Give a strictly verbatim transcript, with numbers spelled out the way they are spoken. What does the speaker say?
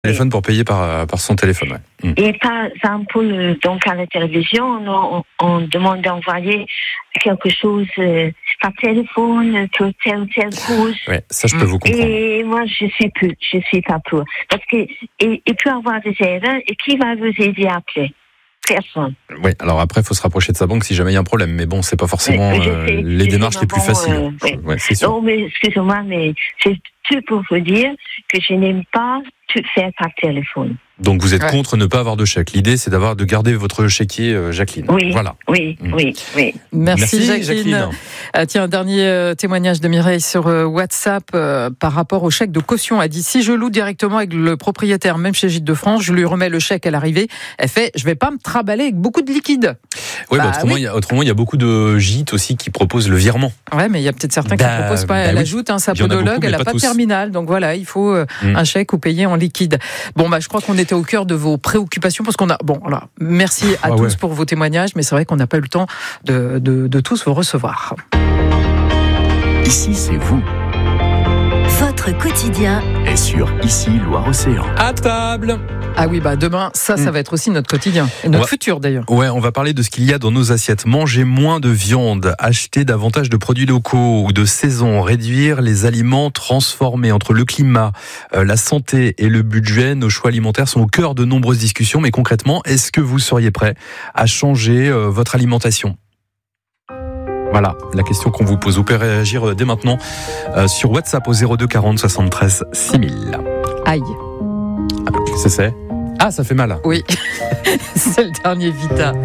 téléphone pour payer par, par son téléphone. Ouais. Mm. Et par exemple, donc à la télévision, on, on demande d'envoyer quelque chose euh, par téléphone, que telle ou telle cause. Ouais, ça je peux vous comprendre. Et moi, je suis plus, je suis pas pour. Parce que il, il peut y avoir des erreurs et qui va vous aider à appeler? Personne. Oui, alors après, il faut se rapprocher de sa banque si jamais il y a un problème. Mais bon, c'est pas forcément Oui, euh, sais, les démarches les plus bon, faciles. Euh, oui. Ouais, c'est sûr. Non, mais excusez-moi, mais c'est tout pour vous dire que je n'aime pas tout faire par téléphone. Donc vous êtes ouais. contre ne pas avoir de chèque. L'idée, c'est d'avoir de garder votre chéquier, euh, Jacqueline. Oui, voilà. oui, Mm. oui, oui. Merci, Merci Jacqueline. Jacqueline. Ah, tiens, un dernier euh, témoignage de Mireille sur euh, WhatsApp euh, par rapport au chèque de caution. Elle dit, si je loue directement avec le propriétaire, même chez Gîtes de France, je lui remets le chèque à l'arrivée. Elle fait, je vais pas me trimballer avec beaucoup de liquide. Oui, Bah, bah, autrement, oui. il y a, autrement, il y a beaucoup de gîtes aussi qui proposent le virement. Ouais, mais il y a peut-être certains Bah, qui ne proposent pas. bah Elle oui. ajoute, hein, sa Il y en a podologue, beaucoup, mais elle n'a pas pas de tous. terminal. Donc voilà, il faut euh, Mm. un chèque ou payer en liquide. Bon, bah, je crois qu'on était au cœur de vos préoccupations parce qu'on a, bon, voilà. Merci à Ah tous ouais. pour vos témoignages, mais c'est vrai qu'on n'a pas eu le temps de, de, de tous vous recevoir. Ici, c'est vous. Votre quotidien Et sur Ici, Loire-Océan. À table. Ah oui, bah, demain, ça, ça Mm. va être aussi notre quotidien. Et notre Ouais. futur, d'ailleurs. Ouais, on va parler de ce qu'il y a dans nos assiettes. Manger moins de viande, acheter davantage de produits locaux ou de saison, réduire les aliments transformés. Entre le climat, euh, la santé et le budget, nos choix alimentaires sont au cœur de nombreuses discussions. Mais concrètement, est-ce que vous seriez prêt à changer euh, votre alimentation ? Voilà, la question qu'on vous pose. Vous pouvez réagir euh, dès maintenant euh, sur WhatsApp au zéro deux quarante soixante-treize six mille. Aïe. Ah, qu'est-ce que c'est ? Ah, ça fait mal. Oui. C'est le dernier Vita.